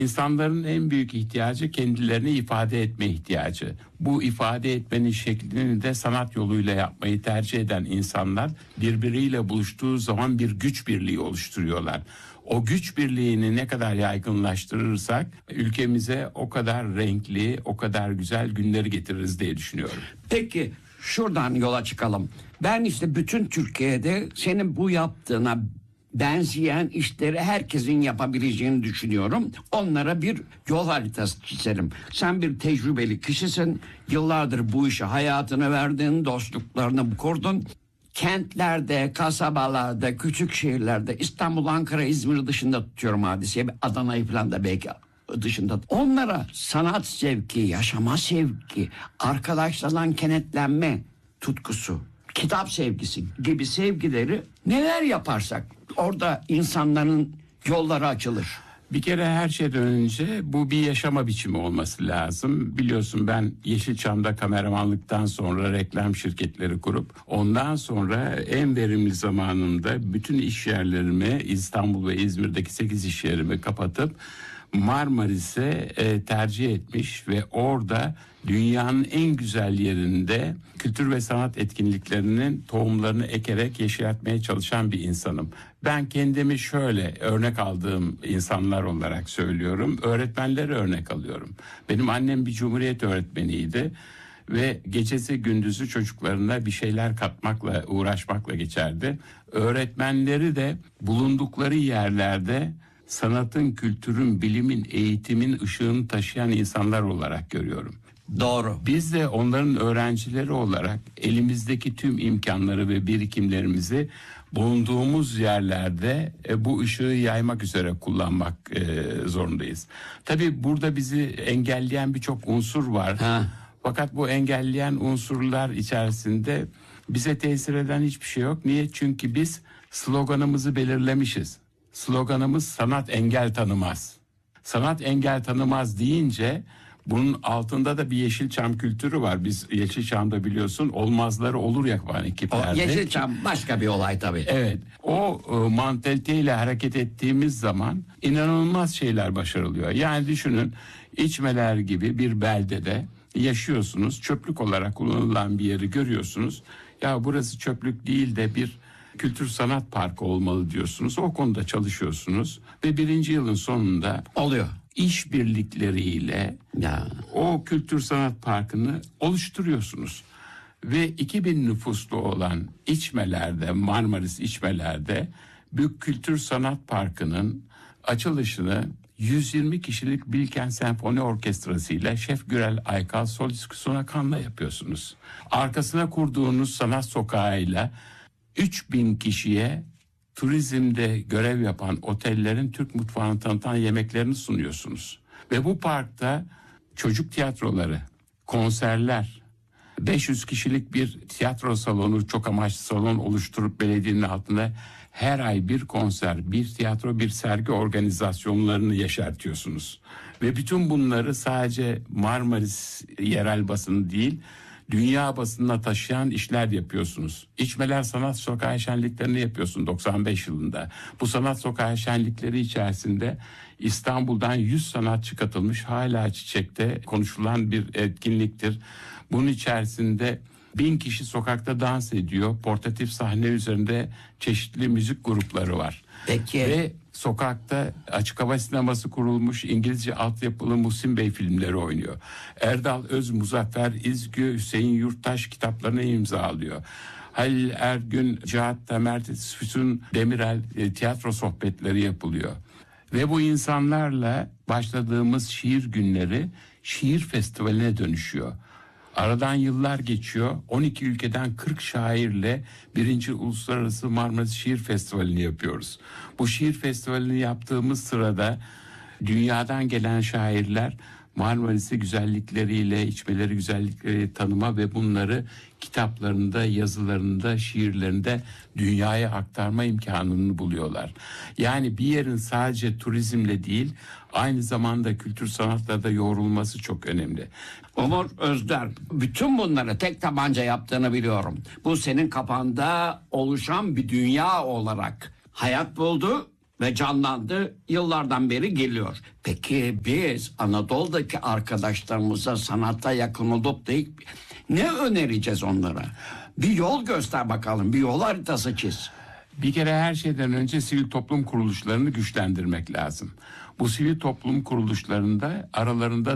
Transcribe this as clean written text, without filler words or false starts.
İnsanların en büyük ihtiyacı kendilerini ifade etme ihtiyacı. Bu ifade etmenin şeklini de sanat yoluyla yapmayı tercih eden insanlar birbiriyle buluştuğu zaman bir güç birliği oluşturuyorlar. O güç birliğini ne kadar yaygınlaştırırsak ülkemize o kadar renkli, o kadar güzel günleri getiririz diye düşünüyorum. Peki şuradan yola çıkalım. Ben işte bütün Türkiye'de senin bu yaptığına benzeyen işleri herkesin yapabileceğini düşünüyorum. Onlara bir yol haritası çizelim. Sen bir tecrübeli kişisin. Yıllardır bu işe hayatını verdin, dostluklarını kurdun. Kentlerde, kasabalarda, küçük şehirlerde, İstanbul, Ankara, İzmir dışında tutuyorum hadiseyi. Adana'yı falan da belki dışında. Onlara sanat zevki, yaşama sevgi, arkadaşlarla kenetlenme tutkusu, kitap sevgisi gibi sevgileri neler yaparsak orada insanların yolları açılır. Bir kere her şeyden önce bu bir yaşama biçimi olması lazım. Biliyorsun ben Yeşilçam'da kameramanlıktan sonra reklam şirketleri kurup ondan sonra en verimli zamanımda bütün iş yerlerimi İstanbul ve İzmir'deki 8 iş yerimi kapatıp Marmaris'e tercih etmiş ve orada dünyanın en güzel yerinde kültür ve sanat etkinliklerinin tohumlarını ekerek yeşertmeye çalışan bir insanım. Ben kendimi şöyle örnek aldığım insanlar olarak söylüyorum. Öğretmenleri örnek alıyorum. Benim annem bir cumhuriyet öğretmeniydi ve gecesi gündüzü çocuklarına bir şeyler katmakla, uğraşmakla geçerdi. Öğretmenleri de bulundukları yerlerde sanatın, kültürün, bilimin, eğitimin ışığını taşıyan insanlar olarak görüyorum. Doğru. Biz de onların öğrencileri olarak elimizdeki tüm imkanları ve birikimlerimizi bulunduğumuz yerlerde bu ışığı yaymak üzere kullanmak zorundayız. Tabii burada bizi engelleyen birçok unsur var. Fakat bu engelleyen unsurlar içerisinde bize tesir eden hiçbir şey yok. Niye? Çünkü biz sloganımızı belirlemişiz. Sloganımız sanat engel tanımaz. Sanat engel tanımaz deyince bunun altında da bir Yeşilçam kültürü var. Biz Yeşilçam'da biliyorsun olmazları olur yapan ekiplerdik. Yeşilçam başka bir olay tabii. Evet. O mantaliteyle hareket ettiğimiz zaman inanılmaz şeyler başarılıyor. Yani düşünün İçmeler gibi bir beldede yaşıyorsunuz. Çöplük olarak kullanılan bir yeri görüyorsunuz. Ya burası çöplük değil de bir kültür sanat parkı olmalı diyorsunuz. O konuda çalışıyorsunuz ve 1. yılın sonunda oluyor. İşbirlikleriyle o kültür sanat parkını oluşturuyorsunuz. Ve 2000 nüfuslu olan İçmeler'de, Marmaris İçmeler'de Büyük Kültür Sanat Parkı'nın açılışını 120 kişilik Bilkent Senfoni Orkestrası ile Şef Gürel Aykal Solist Sunakan'la yapıyorsunuz. Arkasına kurduğunuz sanat sokağıyla 3000 kişiye turizmde görev yapan otellerin Türk mutfağını tanıtan yemeklerini sunuyorsunuz. Ve bu parkta çocuk tiyatroları, konserler, 500 kişilik bir tiyatro salonu, çok amaçlı salon oluşturup belediyenin altında her ay bir konser, bir tiyatro, bir sergi organizasyonlarını yaşartıyorsunuz. Ve bütün bunları sadece Marmaris yerel basını değil, dünya basınına taşıyan işler yapıyorsunuz. İçmeler Sanat Sokağı şenliklerini yapıyorsun 95 yılında. Bu sanat sokağı şenlikleri içerisinde İstanbul'dan 100 sanatçı katılmış, hala Çiçek'te konuşulan bir etkinliktir. Bunun içerisinde 1000 kişi sokakta dans ediyor. Portatif sahne üzerinde çeşitli müzik grupları var. Peki. Ve sokakta açık hava sineması kurulmuş, İngilizce altyapılı Muhsin Bey filmleri oynuyor. Erdal Öz, Muzaffer İzgü, Hüseyin Yurttaş kitaplarına imza alıyor. Halil Ergün, Cihat Tamer, Füsun Demirel tiyatro sohbetleri yapılıyor. Ve bu insanlarla başladığımız şiir günleri şiir festivaline dönüşüyor. Aradan yıllar geçiyor. 12 ülkeden 40 şairle 1. Uluslararası Marmaris Şiir Festivali'ni yapıyoruz. Bu şiir festivalini yaptığımız sırada dünyadan gelen şairler Marmaris'i güzellikleriyle, içmeleri güzellikleri tanıma ve bunları kitaplarında, yazılarında, şiirlerinde dünyaya aktarma imkanını buluyorlar. Yani bir yerin sadece turizmle değil, aynı zamanda kültür sanatla da yoğrulması çok önemli. Umur Özder, bütün bunları tek tabanca yaptığını biliyorum. Bu senin kafanda oluşan bir dünya olarak hayat buldu ve canlandı. Yıllardan beri geliyor. Peki biz Anadolu'daki arkadaşlarımıza sanata yakın olup da ne önereceğiz onlara? Bir yol göster bakalım. Bir yol haritası çiz. Bir kere her şeyden önce sivil toplum kuruluşlarını güçlendirmek lazım. Bu sivil toplum kuruluşlarında aralarında